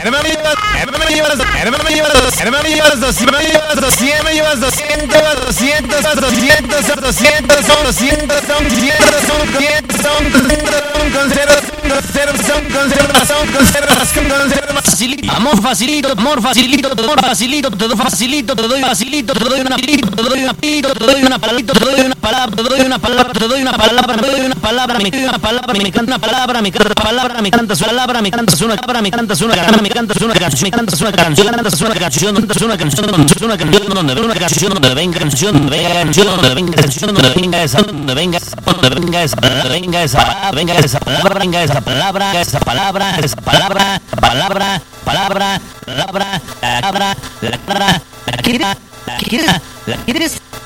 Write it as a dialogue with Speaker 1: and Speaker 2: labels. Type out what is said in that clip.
Speaker 1: Amor facilito, te doy facilito, te doy facilito, te doy una pirito, te doy una pito, te doy una palito, te doy una palabra, te doy una palabra, te doy una palabra, me doy una palabra, me canta una palabra, me canta palabra, me canta su palabra, me canta una palabra, me canta una canción, me canta una canción, me canta una canción, me canta una canción, me canta una canción, una canción donde una canción donde venga canción, donde venga canción, donde venga canción, donde venga esa, donde venga esa palabra, venga esa palabra, esa palabra, esa palabra, palabra, palabra, palabra, palabra, la quieres.